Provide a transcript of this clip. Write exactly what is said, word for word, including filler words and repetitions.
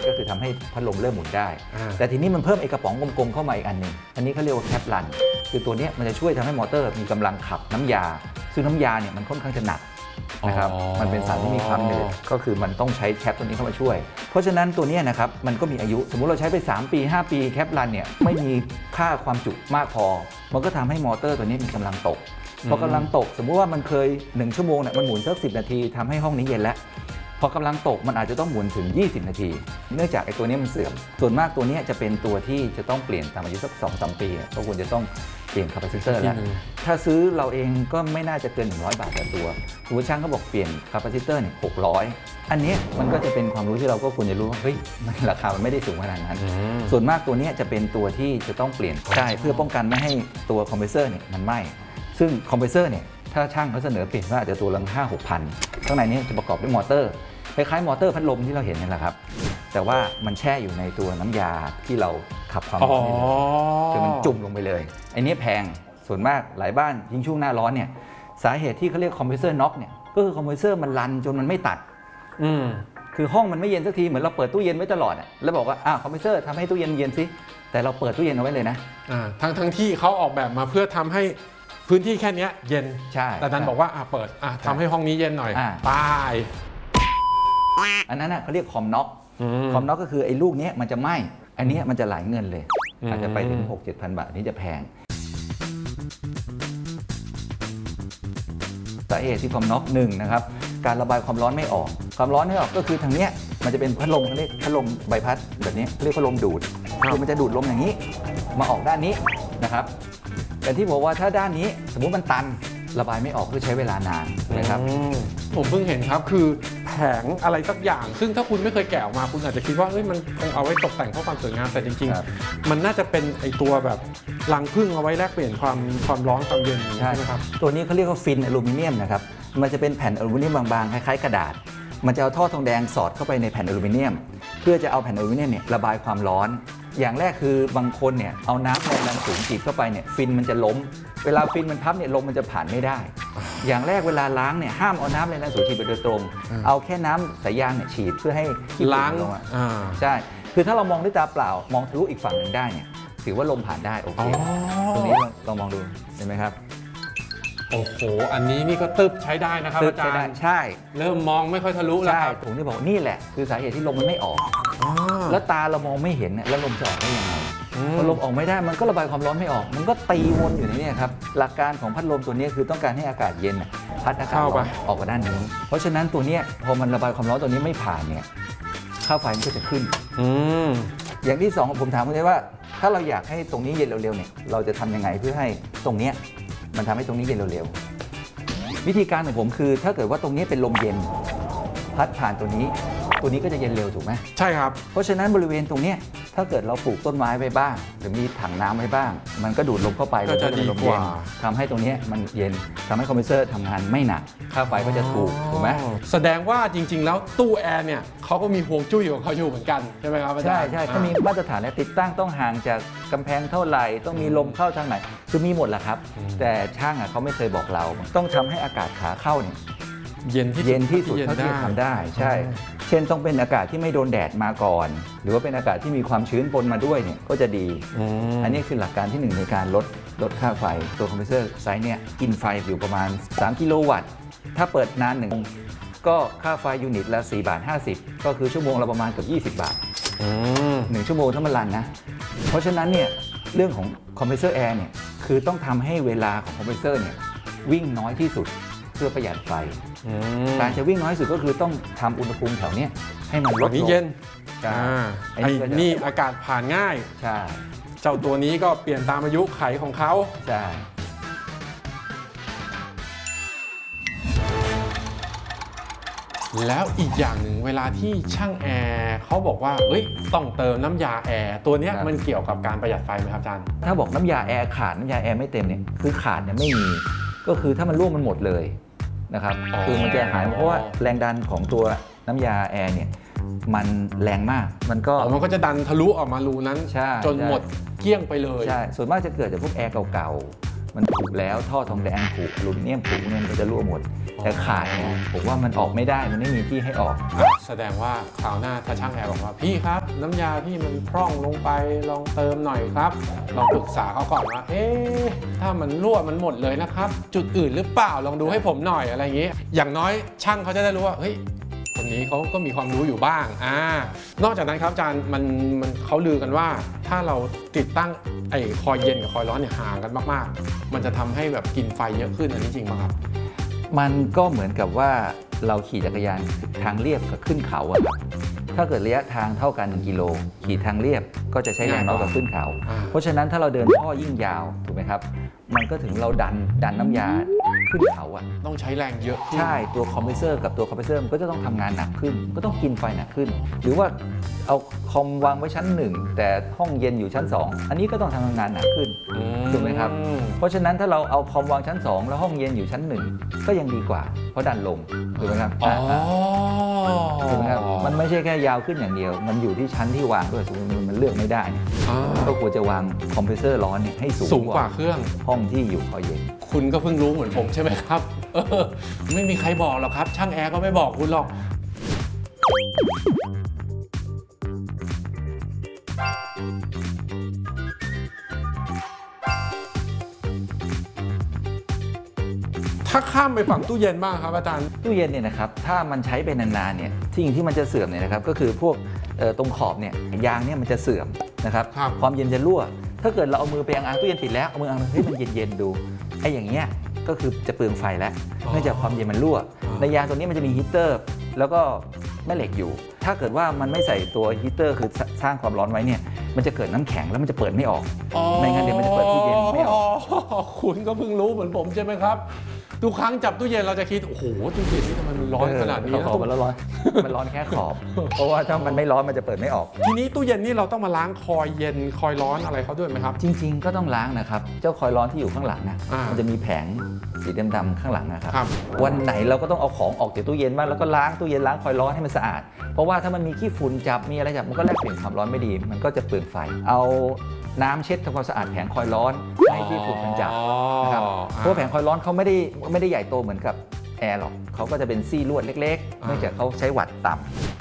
ก็คือทำให้พัดลมเริ่มหมุนได้แต่ทีนี้มันเพิ่มไอ้กระป๋องกลมๆเข้ามาอีกอันหนึ่งอันนี้เขาเรียกว่าแคปรันคือตัวนี้มันจะช่วยทำให้มอเตอร์มีกำลังขับน้ำยาซึ่งน้ำยาเนี่ยมันค่อนข้างจะหนักนะครับมันเป็นสารที่มีความหนืดก็คือมันต้องใช้แคปตัวนี้เข้ามาช่วยเพราะฉะนั้นตัวนี้นะครับมันก็มีอายุสมมุติเราใช้ไปสามปีห้าปีแคปรันเนี่ยไม่มีค่าความจุมากพอมันก็ทำให้มอเตอร์ตัวนี้มีกำลังตกพอกำลังตกสมมุติว่ามันเคยหนึ่งชั่วโมงเนี่ยมันหมุนสักสิบนาทีทำให้ห้องนี้เย็นแล้วพอกำลังตกมันอาจจะต้องหมุนถึงยี่สิบนาทีเนื่องจากไอ้ตัวนี้มันเสื่อมส่วนมากตัวนี้จะเป็นตัวที่จะต้องเปลี่ยนตามอายุสัก สองถึงสาม ปีก็ควรจะต้องเปลี่ยนคาปาซิเตอร์แล้วถ้าซื้อเราเองก็ไม่น่าจะเกินหนึ่งร้อยบาทต่อตัวผู้ช่างเขาบอกเปลี่ยนคาปาซิเตอร์เนี่ยหกร้อยอันนี้มันก็จะเป็นความรู้ที่เราก็ควรจะรู้ว่าเฮ้ยมันราคามันไม่ได้สูงขนาดนั้นส่วนมากตัวนี้จะเป็นตัวที่จะต้องเปลี่ยนใช่เพื่อป้องกันไม่ให้ตัวคอมเพรสเซอร์เนี่ยมันไหม้ซึ่งคอมเพรสเซอร์เนี่ยถ้าช่างเขาเสนอเปลี่ยนว่าอาจจะตัวละห้าหกพันข้างในนี้จะประกอบด้วยมอเตอร์คล้ายๆมอเตอร์พัดลมที่เราเห็นนี่แหละครับแต่ว่ามันแช่อยู่ในตัวน้ำยาที่เราขับความร้อนนี่เลยคือมันจุ่มลงไปเลยไอ้นี้แพงส่วนมากหลายบ้านยิ่งช่วงหน้าร้อนเนี่ยสาเหตุที่เขาเรียกคอมเพรสเซอร์น็อกเนี่ยก็คือคอมเพรสเซอร์มันรันจนมันไม่ตัดอืมคือห้องมันไม่เย็นสักทีเหมือนเราเปิดตู้เย็นไว้ตลอดอ่ะแล้วบอกว่าอ้าวคอมเพรสเซอร์ทำให้ตู้เย็นเย็นสิแต่เราเปิดตู้เย็นเอาไว้เลยนะอ่าทั้งทั้งที่เขาออกแบบมาเพื่อทำให้พื้นที่แค่นี้เย็นใช่แต่นั้นบอกว่าอ่าเปิดอ่าทำให้ห้องนี้เย็นหน่อยตายอันนั้นเขาเรียกคอมน็อกคอมน็อกก็คือไอ้ลูกนี้มันจะไหม้อันนี้มันจะหลายเงินเลยอาจจะไปถึง หกเจ็ดพัน บาทนี่จะแพงสาเหตุที่คอมน็อกหนึ่งนะครับการระบายความร้อนไม่ออกความร้อนไม่ออกก็คือทางเนี้ยมันจะเป็นพัดลมเขาเรียกพัดลมใบพัดแบบนี้เรียกพัดลมดูดคือมันจะดูดลมอย่างนี้มาออกด้านนี้นะครับแต่ที่บอกว่าถ้าด้านนี้สมมุติมันตันระบายไม่ออกคือใช้เวลานานนะครับผมเพิ่งเห็นครับคือแผงอะไรสักอย่างซึ่งถ้าคุณไม่เคยแกะออกมาคุณอาจจะคิดว่าเฮ้ยมันคงเอาไว้ตกแต่งเพื่อความสวยงามแต่จริงๆมันน่าจะเป็นไอตัวแบบรังผึ้งเอาไว้แลกเปลี่ยนความความร้อนความเย็นใช่ไหมครับตัวนี้เขาเรียกว่าฟินอลูมิเนียมนะครับมันจะเป็นแผ่นอลูมิเนียมบางๆคล้ายๆกระดาษมันจะเอาท่อทองแดงสอดเข้าไปในแผ่นอลูมิเนียมเพื่อจะเอาแผ่นอลูมิเนียมเนี่ยระบายความร้อนอย่างแรกคือบางคนเนี่ยเอาน้ำแรงดันสูงฉีดเข้าไปเนี่ยฟินมันจะล้มเวลาฟินมันพับเนี่ยลมมันจะผ่านไม่ได้อย่างแรกเวลาล้างเนี่ยห้ามเอาน้ำแรงดันสูงฉีดไปโดยตรงเอาแค่น้ำสายยางเนี่ยฉีดเพื่อให้ล้างลงอ่ะใช่คือถ้าเรามองด้วยตาเปล่ามองทะลุอีกฝั่งหนึ่งได้เนี่ยถือว่าลมผ่านได้โอเคตรงนี้เรามองดูเห็นไหมครับโอ้โหอันนี้นี่ก็ตึบใช้ได้นะครับอาจารย์ใช่เริ่มมองไม่ค่อยทะลุแล้วครับผมจะบอกนี่แหละคือสาเหตุที่ลมมันไม่ออกแล้วตาเรามองไม่เห็นแล้วลมจะออกได้ยังไงพอลมออกไม่ได้มันก็ระบายความร้อนไม่ออกมันก็ตีวนอยู่ในนี้ครับหลักการของพัดลมตัวนี้คือต้องการให้อากาศเย็นพัดอากาศร้อนออกมาด้านนี้เพราะฉะนั้นตัวนี้พอมันระบายความร้อนตัวนี้ไม่ผ่านเนี่ยค่าไฟมันก็จะขึ้นอย่างที่สองผมถามคุณเลยว่าถ้าเราอยากให้ตรงนี้เย็นเร็วๆเนี่ยเราจะทำยังไงเพื่อให้ตรงนี้มันทำให้ตรงนี้เย็นเร็วๆวิธีการของผมคือถ้าเกิดว่าตรงนี้เป็นลมเย็นพัดผ่านตัวนี้ตัวนี้ก็จะเย็นเร็วถูกไหมใช่ครับเพราะฉะนั้นบริเวณตรงนี้ถ้าเกิดเราปลูกต้นไม้ไว้บ้างหรือมีถังน้ำไว้บ้างมันก็ดูดลมเข้าไปก็จะดีกว่าทำให้ตรงนี้มันเย็นทำให้คอมเพรสเซอร์ทำงานไม่หนักค่าไฟก็จะถูกถูกไหมแสดงว่าจริงๆแล้วตู้แอร์เนี่ยเขาก็มีฮวงจุ้ยของเขาอยู่เหมือนกันใช่ไหมครับอาจารย์ใช่ใช่เขามีมาตรฐานและติดตั้งต้องห่างจากกำแพงเท่าไหร่ต้องมีลมเข้าทางไหนคือมีหมดแหละครับแต่ช่างอ่ะเขาไม่เคยบอกเราต้องทำให้อากาศขาเข้าเนี่ยเย็นที่เย็นที่สุดเท่าที่จะทำได้ใช่เช่นต้องเป็นอากาศที่ไม่โดนแดดมาก่อนหรือว่าเป็นอากาศที่มีความชื้นปนมาด้วยเนี่ยก็จะดีอันนี้คือหลักการที่หนึ่งในการลดลดค่าไฟตัวคอมเพรสเซอร์ไซส์เนี่ยกินไฟอยู่ประมาณสามกิโลวัตต์ถ้าเปิดนานหนึ่งก็ค่าไฟยูนิตละสี่บาทห้าสิบก็คือชั่วโมงละประมาณเกือบยี่สิบบาทหนึ่งชั่วโมงถ้ามันรันนะเพราะฉะนั้นเนี่ยเรื่องของคอมเพรสเซอร์แอร์เนี่ยคือต้องทำให้เวลาของคอมเพรสเซอร์เนี่ยวิ่งน้อยที่สุดเพื่อประหยัดไฟการจะวิ่งน้อยสุดก็คือต้องทำอุณหภูมิแถวนี้ให้มันลดลงเย็นไอ้นี่อากาศผ่านง่ายใช่เจ้าตัวนี้ก็เปลี่ยนตามอายุไขของเขาใช่แล้วอีกอย่างหนึ่งเวลาที่ช่างแอร์เขาบอกว่าเอ้ยต้องเติมน้ำยาแอร์ตัวนี้มันเกี่ยวกับการประหยัดไฟไหมครับอาจารย์ถ้าบอกน้ำยาแอร์ขาดน้ำยาแอร์ไม่เต็มเนี่ยคือขาดเนี่ยไม่มีก็คือถ้ามันรั่วมันหมดเลยนะครับคือมันจะหายเพราะว่าแรงดันของตัวน้ำยาแอร์เนี่ยมันแรงมากมันก็มันก็จะดันทะลุออกมารูนั้นจนหมดเกลี้ยงไปเลยใช่ส่วนมากจะเกิดจากพวกแอร์เก่ามันผุแล้วท่อทองแดงผุอลูมิเนียมผุเนี่ยมันก็จะรั่วหมดแต่ขาดเนี่ยผมว่ามันออกไม่ได้มันไม่มีที่ให้ออกแสดงว่าคราวหน้าถ้าช่างแอร์บอกว่าพี่ครับน้ำยาพี่มันพร่องลงไปลองเติมหน่อยครับลองปรึกษาเขาก่อนว่าเอ๊ะถ้ามันรั่วมันหมดเลยนะครับจุดอื่นหรือเปล่าลองดูให้ผมหน่อยอะไรอย่างนี้อย่างน้อยช่างเขาจะได้รู้ว่าเฮ้ยคนนี้เขาก็มีความรู้อยู่บ้างอ่านอกจากนั้นครับอาจารย์มันมันเขาลือกันว่าถ้าเราติดตั้งไอ้คอยเย็นกับคอยร้อนเนี่ยห่างกันมากๆมันจะทำให้แบบกินไฟเยอะขึ้นอันนี้จริงไหมครับมันก็เหมือนกับว่าเราขี่จักรยานทางเรียบกับขึ้นเขาอะครับถ้าเกิดระยะทางเท่ากันหนึ่งกิโลขี่ทางเรียบก็จะใช้แรงน้อยกว่าขึ้นเขา เพราะฉะนั้นถ้าเราเดินท่อยิ่งยาวถูกไหมครับมันก็ถึงเราดันดันน้ำยาขึ้นเขาอะต้องใช้แรงเยอะใช่ตัวคอมเพรสเซอร์กับตัวคอมเพรสเซอร์มันก็จะต้องทำงานหนักขึ้นก็ต้องกินไฟหนักขึ้นหรือว่าเอาคอมวางไว้ชั้นหนึ่งแต่ห้องเย็นอยู่ชั้นสองอันนี้ก็ต้องทำงานหนักขึ้นถูกไหมครับเพราะฉะนั้นถ้าเราเอาคอมวางชั้นสองแล้วห้องเย็นอยู่ชั้นหนึ่งก็ยังดีกว่าเพราะดันลงถูกไหมครับถูกไหมครับมันไม่ใช่แค่ยาวขึ้นอย่างเดียวมันอยู่ที่ชั้นที่วางด้วยสมมติมันเลือกไม่ได้ก็ควรจะวางคอมเพรสเซอร์ร้อนเนี่ยให้สูงกว่าเครื่องห้องที่อยู่คอยเย็นคุณก็เพิ่งรู้เหมือนผมใช่ไหมครับเออไม่มีใครบอกหรอกครับช่างแอร์ก็ไม่บอกคุณหรอกถ้าข้ามไปฝั่งตู้เย็นบ้างครับอาจารย์ตู้เย็นเนี่ยนะครับถ้ามันใช้ไปนานๆเนี่ยสิ่งที่มันจะเสื่อมเนี่ยนะครับก็คือพวกตรงขอบเนี่ยยางเนี่ยมันจะเสื่อมนะครับความเย็นจะรั่วถ้าเกิดเราเอามือไปอังอังตู้เย็นติดแล้วเอามืออังเฮ้ยมันเย็นๆดูไอ้อย่างเงี้ยก็คือจะเปลืองไฟแล้วเนื่องจากความเย็นมันรั่วในยางตัวนี้มันจะมีฮีตเตอร์แล้วก็แม่เหล็กอยู่ถ้าเกิดว่ามันไม่ใส่ตัวฮีตเตอร์คือสร้างความร้อนไว้เนี่ยมันจะเกิดน้ำแข็งแล้วมันจะเปิดไม่ออกไม่งั้นเดี๋ยวมันจะเปิดตู้เย็นไม่ออกคุณก็เพิ่งรู้เหมือนผมใช่ไหมครับทุกครั้งจับตู้เย็นเราจะคิดโอ้โหตู้เย็นนี่ทำไมมันร้อนขนาดนี้ขอบมันร้อนมันร้อนแค่ขอบเพราะว่าถ้ามันไม่ร้อนมันจะเปิดไม่ออกทีนี้ตู้เย็นนี่เราต้องมาล้างคอยเย็นคอยร้อนอะไรเขาด้วยไหมครับจริงๆก็ต้องล้างนะครับเจ้าคอยร้อนที่อยู่ข้างหลังนะมันจะมีแผงสีดำๆข้างหลังนะครับวันไหนเราก็ต้องเอาของออกจากตู้เย็นบ้างแล้วก็ล้างตู้เย็นล้างคอยร้อนให้มันสะอาดเพราะว่าถ้ามันมีขี้ฝุ่นจับมีอะไรจับมันก็แลกเปลี่ยนความร้อนไม่ดีมันก็จะเปลืองไฟเอาน้ำเช็ดทำความสะอาดแผงคอยร้อนให้ที่ฝุ่นมันจับนะครับเพราะแผงคอยร้อนเขาไม่ได้ไม่ได้ใหญ่โตเหมือนกับแอร์หรอกเขาก็จะเป็นซี่ลวดเล็กๆเนื่องจากเขาใช้วัตต์ต่ำ